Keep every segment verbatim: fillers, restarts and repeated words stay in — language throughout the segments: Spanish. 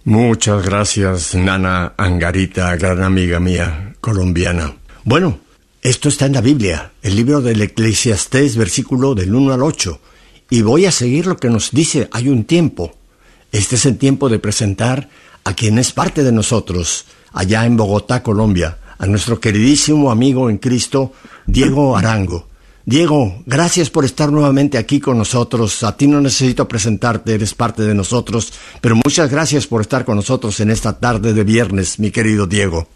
Muchas gracias, Nana Angarita, gran amiga mía colombiana. Bueno, esto está en la Biblia, el libro del Eclesiastés, versículo del uno al ocho. Y voy a seguir lo que nos dice, hay un tiempo. Este es el tiempo de presentar a quien es parte de nosotros, allá en Bogotá, Colombia, a nuestro queridísimo amigo en Cristo, Diego Arango. Diego, gracias por estar nuevamente aquí con nosotros. A ti no necesito presentarte, eres parte de nosotros, pero muchas gracias por estar con nosotros en esta tarde de viernes, mi querido Diego.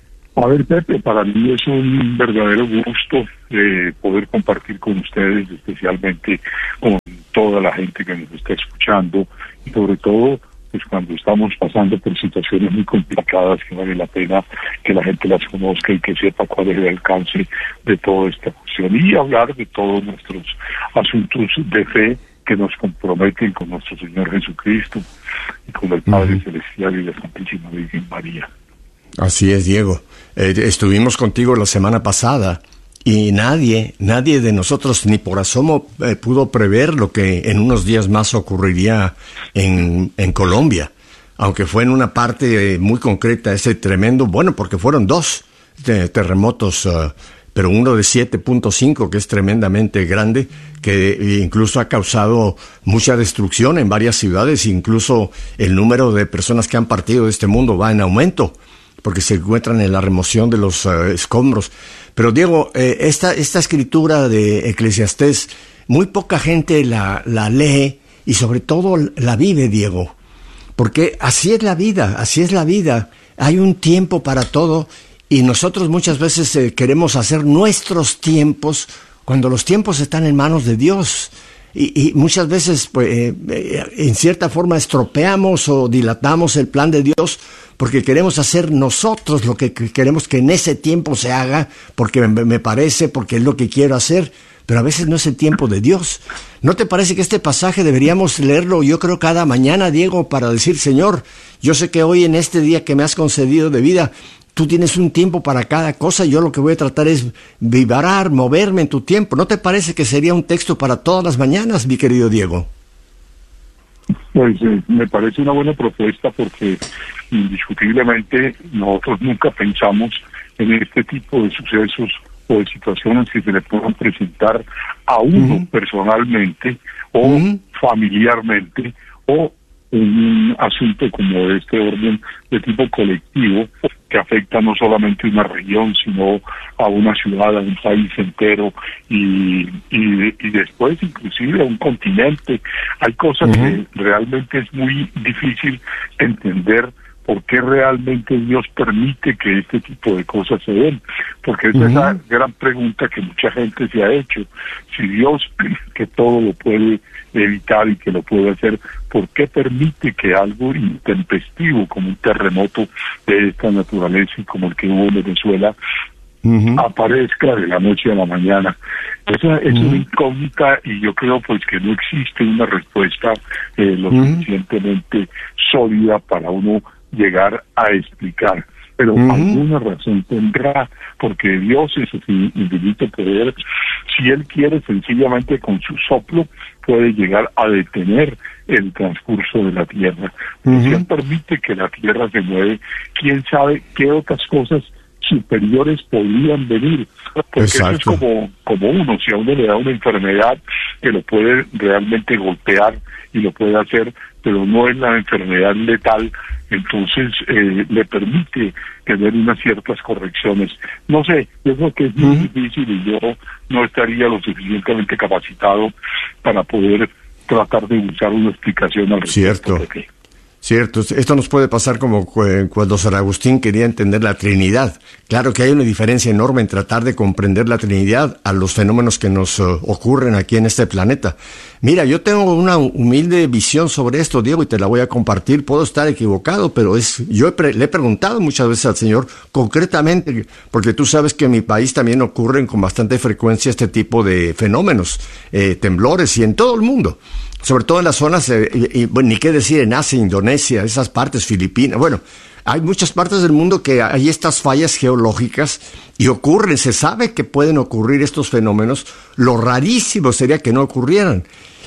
A ver, Pepe, para mí es un verdadero gusto eh, poder compartir con ustedes, especialmente con toda la gente que nos está escuchando, y sobre todo pues cuando estamos pasando por situaciones muy complicadas que vale la pena que la gente las conozca y que sepa cuál es el alcance de toda esta cuestión, y hablar de todos nuestros asuntos de fe que nos comprometen con nuestro Señor Jesucristo y con el Padre uh-huh. Celestial y la Santísima Virgen María. Así es, Diego. Eh, estuvimos contigo la semana pasada y nadie, nadie de nosotros ni por asomo eh, pudo prever lo que en unos días más ocurriría en, en Colombia, aunque fue en una parte eh, muy concreta ese tremendo, bueno, porque fueron dos de terremotos, uh, pero uno de siete punto cinco, que es tremendamente grande, que incluso ha causado mucha destrucción en varias ciudades, incluso el número de personas que han partido de este mundo va en aumento, porque se encuentran en la remoción de los uh, escombros. Pero Diego, eh, esta, esta escritura de Eclesiastés, muy poca gente la, la lee y sobre todo la vive, Diego, porque así es la vida, así es la vida. Hay un tiempo para todo y nosotros muchas veces eh, queremos hacer nuestros tiempos cuando los tiempos están en manos de Dios. Y, y muchas veces, pues, eh, eh, en cierta forma, estropeamos o dilatamos el plan de Dios porque queremos hacer nosotros lo que queremos que en ese tiempo se haga, porque me, me parece, porque es lo que quiero hacer, pero a veces no es el tiempo de Dios. ¿No te parece que este pasaje deberíamos leerlo, yo creo, cada mañana, Diego, para decir, Señor, yo sé que hoy en este día que me has concedido de vida, tú tienes un tiempo para cada cosa, yo lo que voy a tratar es vibrar, moverme en tu tiempo? ¿No te parece que sería un texto para todas las mañanas, mi querido Diego? Pues eh, me parece una buena propuesta porque indiscutiblemente nosotros nunca pensamos en este tipo de sucesos o de situaciones que se le puedan presentar a uno uh-huh. personalmente o uh-huh. familiarmente o un asunto como de este orden de tipo colectivo que afecta no solamente a una región sino a una ciudad, a un país entero y, y, y después inclusive a un continente. Hay cosas uh-huh. que realmente es muy difícil entender por qué realmente Dios permite que este tipo de cosas se den, porque esa uh-huh. es la gran pregunta que mucha gente se ha hecho. Si Dios, que todo lo puede evitar y que lo puede hacer, ¿por qué permite que algo intempestivo como un terremoto de esta naturaleza y como el que hubo en Venezuela uh-huh. aparezca de la noche a la mañana? Esa es uh-huh. una incógnita y yo creo pues que no existe una respuesta eh, lo uh-huh. suficientemente sólida para uno llegar a explicar, pero uh-huh. alguna razón tendrá, porque Dios es su infinito poder. Si Él quiere, sencillamente con su soplo puede llegar a detener el transcurso de la tierra. Uh-huh. Si Él permite que la tierra se mueve, quién sabe qué otras cosas superiores podrían venir, porque Exacto. eso es como, como uno, si a uno le da una enfermedad que lo puede realmente golpear y lo puede hacer, pero no es la enfermedad letal, entonces eh, le permite tener unas ciertas correcciones. No sé, yo creo que es muy uh-huh. difícil y yo no estaría lo suficientemente capacitado para poder tratar de buscar una explicación al respecto. Cierto. Cierto, esto nos puede pasar como cuando San Agustín quería entender la Trinidad. Claro que hay una diferencia enorme en tratar de comprender la Trinidad a los fenómenos que nos uh, ocurren aquí en este planeta. Mira, yo tengo una humilde visión sobre esto, Diego, y te la voy a compartir. Puedo estar equivocado, pero es yo he pre- le he preguntado muchas veces al Señor, concretamente, porque tú sabes que en mi país también ocurren con bastante frecuencia este tipo de fenómenos, eh, temblores, y en todo el mundo. Sobre todo en las zonas, eh, y, y, bueno, ni qué decir, en Asia, Indonesia, esas partes, Filipinas. Bueno, hay muchas partes del mundo que hay estas fallas geológicas y ocurren, se sabe que pueden ocurrir estos fenómenos. Lo rarísimo sería que no ocurrieran.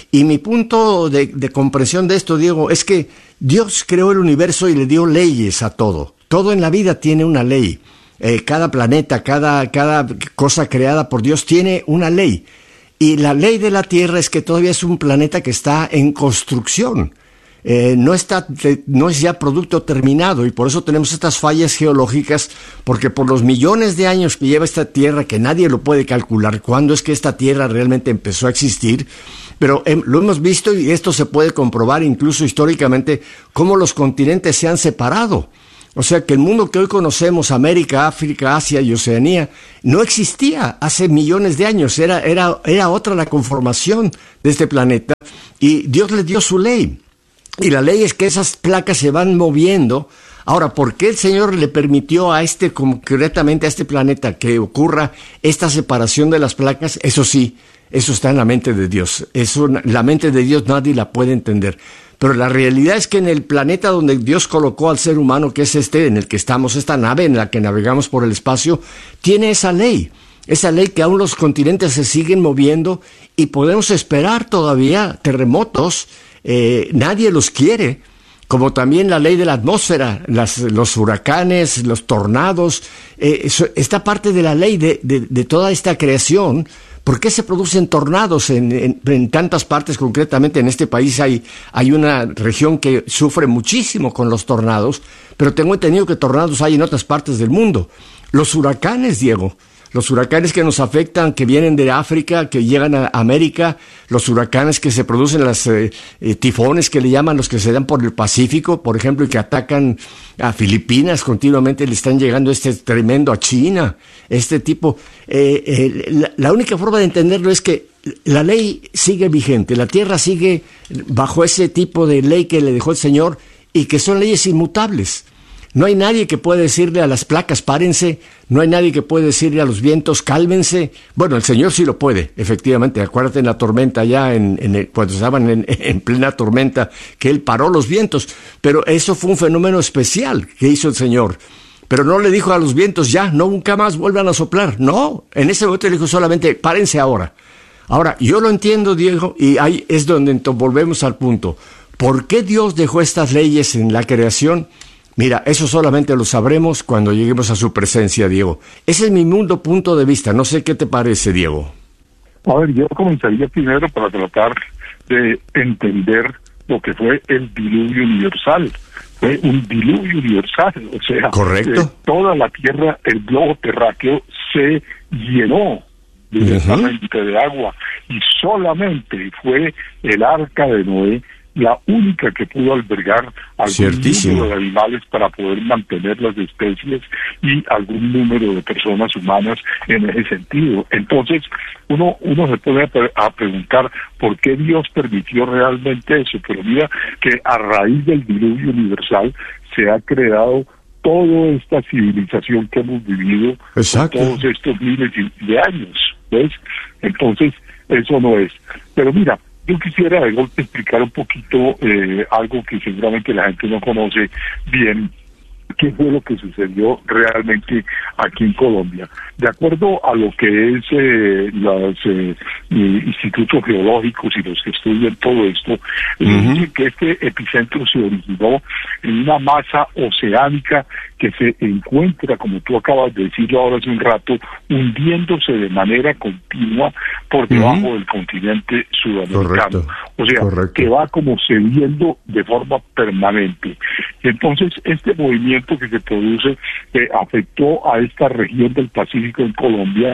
Y mi punto de, de comprensión de esto, Diego, es que Dios creó el universo y le dio leyes a todo. Todo en la vida tiene una ley. Eh, cada planeta, cada, cada cosa creada por Dios tiene una ley. Y la ley de la Tierra es que todavía es un planeta que está en construcción. Eh, no está, no es ya producto terminado, y por eso tenemos estas fallas geológicas, porque por los millones de años que lleva esta Tierra, que nadie lo puede calcular cuándo es que esta Tierra realmente empezó a existir, pero eh, lo hemos visto, y esto se puede comprobar incluso históricamente, cómo los continentes se han separado. O sea que el mundo que hoy conocemos, América, África, Asia y Oceanía, no existía hace millones de años. Era, era, era otra la conformación de este planeta, y Dios le dio su ley. Y la ley es que esas placas se van moviendo. Ahora, ¿por qué el Señor le permitió a este, concretamente a este planeta, que ocurra esta separación de las placas? Eso sí, eso está en la mente de Dios. Eso, la mente de Dios nadie la puede entender. Pero la realidad es que en el planeta donde Dios colocó al ser humano, que es este, en el que estamos, esta nave en la que navegamos por el espacio, tiene esa ley. Esa ley que aún los continentes se siguen moviendo y podemos esperar todavía terremotos. Eh, nadie los quiere, como también la ley de la atmósfera, las, los huracanes, los tornados. Eh, eso, esta parte de la ley de, de, de toda esta creación. ¿Por qué se producen tornados en, en, en tantas partes? Concretamente en este país hay, hay una región que sufre muchísimo con los tornados, pero tengo entendido que tornados hay en otras partes del mundo. Los huracanes, Diego, los huracanes que nos afectan, que vienen de África, que llegan a América, los huracanes que se producen, los eh, eh, tifones que le llaman, los que se dan por el Pacífico, por ejemplo, y que atacan a Filipinas continuamente, le están llegando este tremendo a China, este tipo. Eh, eh, la, la única forma de entenderlo es que la ley sigue vigente, la tierra sigue bajo ese tipo de ley que le dejó el Señor y que son leyes inmutables. No hay nadie que pueda decirle a las placas, párense. No hay nadie que pueda decirle a los vientos, cálmense. Bueno, el Señor sí lo puede, efectivamente. Acuérdate en la tormenta ya, en, en el, cuando estaban en, en plena tormenta, que Él paró los vientos. Pero eso fue un fenómeno especial que hizo el Señor. Pero no le dijo a los vientos, ya, no, nunca más vuelvan a soplar. No, en ese momento le dijo solamente, párense ahora. Ahora, yo lo entiendo, Diego, y ahí es donde volvemos al punto. ¿Por qué Dios dejó estas leyes en la creación? Mira, eso solamente lo sabremos cuando lleguemos a su presencia, Diego. Ese es mi mundo punto de vista. No sé qué te parece, Diego. A ver, yo comenzaría primero para tratar de entender lo que fue el diluvio universal. Fue un diluvio universal, o sea, correcto. Eh, toda la tierra, el globo terráqueo se llenó directamente uh-huh. de agua, y solamente fue el arca de Noé la única que pudo albergar algún número de animales para poder mantener las especies y algún número de personas humanas en ese sentido. Entonces, uno uno se pone a, a preguntar por qué Dios permitió realmente eso, pero mira que a raíz del diluvio universal se ha creado toda esta civilización que hemos vivido todos estos miles de años, ¿ves? Entonces, eso no es. Pero mira, yo quisiera de golpe explicar un poquito eh, algo que seguramente la gente no conoce bien, qué fue lo que sucedió realmente aquí en Colombia. De acuerdo a lo que es eh, los eh, institutos geológicos y los que estudian todo esto, uh-huh. dicen que este epicentro se originó en una masa oceánica que se encuentra, como tú acabas de decirlo ahora hace un rato, hundiéndose de manera continua por debajo uh-huh. del continente sudamericano. Correcto. O sea, Correcto. que va como cediendo de forma permanente. Entonces, este movimiento que se produce eh, afectó a esta región del Pacífico en Colombia,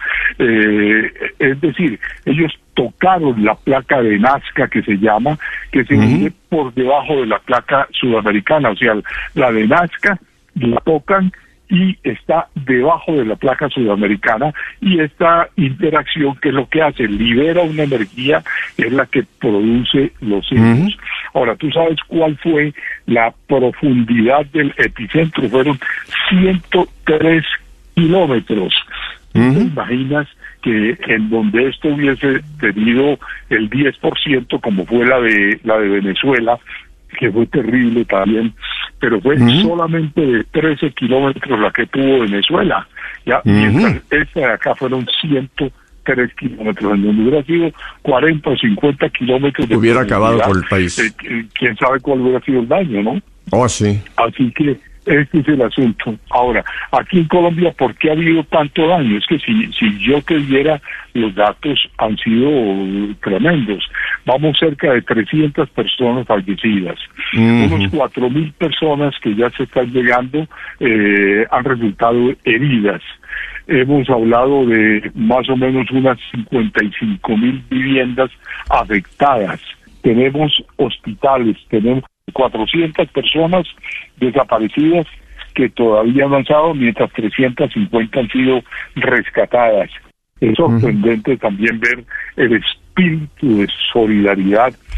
eh, es decir, ellos tocaron la placa de Nazca, que se llama, que se uh-huh. por debajo de la placa sudamericana, o sea, la de Nazca la tocan y está debajo de la placa sudamericana, y esta interacción, que es lo que hace, libera una energía, es la que produce los sismos. Uh-huh. Ahora, ¿tú sabes cuál fue la profundidad del epicentro? Fueron ciento tres kilómetros. Uh-huh. ¿Te imaginas que en donde esto hubiese tenido el diez por ciento, como fue la de la de Venezuela, que fue terrible también, pero fue uh-huh. solamente de trece kilómetros la que tuvo Venezuela, ya, uh-huh. mientras esta de acá fueron ciento tres kilómetros, en donde hubiera sido cuarenta o cincuenta kilómetros de hubiera acabado por el país. Eh, quién sabe cuál hubiera sido el daño, ¿no? Oh, sí. Así que este es el asunto. Ahora, aquí en Colombia, ¿por qué ha habido tanto daño? Es que si, si yo te diera, los datos han sido tremendos. Vamos cerca de trescientas personas fallecidas. Uh-huh. Unos cuatro mil personas que ya se están llegando eh, han resultado heridas. Hemos hablado de más o menos unas cincuenta y cinco mil viviendas afectadas. Tenemos hospitales, tenemos cuatrocientas personas desaparecidas que todavía no han estado, mientras trescientas cincuenta han sido rescatadas. Es sorprendente uh-huh. también ver el espíritu de solidaridad